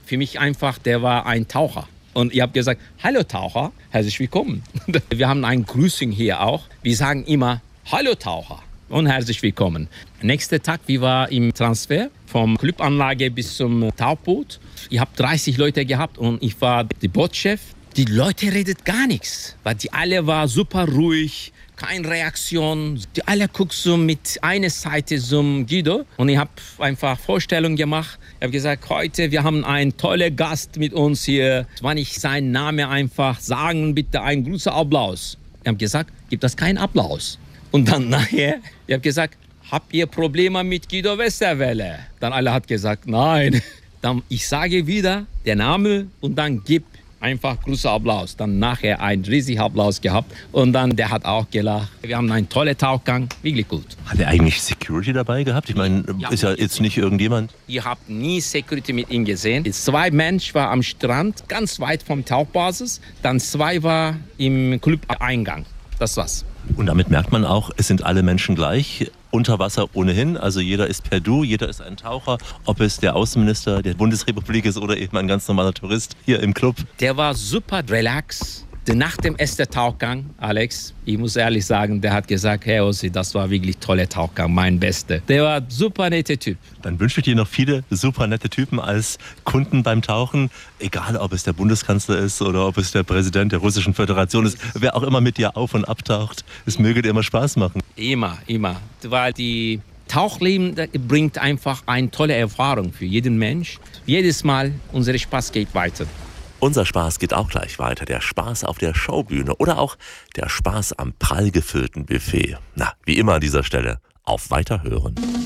für mich einfach, der war ein Taucher. Und ich habe gesagt, hallo Taucher, herzlich willkommen. Wir haben ein Grüßing hier auch. Wir sagen immer, hallo Taucher und herzlich willkommen. Nächster Tag, wir waren im Transfer vom Clubanlage bis zum Tauchboot. Ich habe 30 Leute gehabt und ich war der Bootschef. Die Leute redet gar nichts, weil die alle waren super ruhig, keine Reaktion. Die alle gucken so mit einer Seite zum Guido und ich habe einfach Vorstellungen gemacht. Ich habe gesagt, heute wir haben einen tollen Gast mit uns hier. Wenn ich seinen Namen einfach sagen, bitte einen großen Applaus. Ich habe gesagt, gibt das keinen Applaus. Und dann nachher, ich habe gesagt, habt ihr Probleme mit Guido Westerwelle? Dann alle hat gesagt, nein. Dann ich sage wieder den Namen und dann gib einfach großer Applaus. Dann nachher ein riesiger Applaus gehabt und dann der hat auch gelacht. Wir haben einen tollen Tauchgang, wirklich gut. Hat er eigentlich Security dabei gehabt? Ich meine, ist ja jetzt nicht irgendjemand. Ich habe nie Security mit ihm gesehen. 2 Menschen waren am Strand, ganz weit vom Tauchbasis. Dann 2 waren im Club-Eingang. Das war's. Und damit merkt man auch, es sind alle Menschen gleich. Unter Wasser ohnehin, also jeder ist per Du, jeder ist ein Taucher, ob es der Außenminister der Bundesrepublik ist oder eben ein ganz normaler Tourist hier im Club. Der war super relaxed. Nach dem ersten Tauchgang, Alex, ich muss ehrlich sagen, der hat gesagt, Herr Ossi, das war wirklich ein toller Tauchgang, mein Bester. Der war ein super netter Typ. Dann wünsche ich dir noch viele super nette Typen als Kunden beim Tauchen, egal ob es der Bundeskanzler ist oder ob es der Präsident der Russischen Föderation ist, wer auch immer mit dir auf- und abtaucht, es möge dir immer Spaß machen. Immer, weil die Tauchleben bringt einfach eine tolle Erfahrung für jeden Mensch. Jedes Mal, unser Spaß geht weiter. Unser Spaß geht auch gleich weiter. Der Spaß auf der Showbühne oder auch der Spaß am prall gefüllten Buffet. Na, wie immer an dieser Stelle, auf Weiterhören.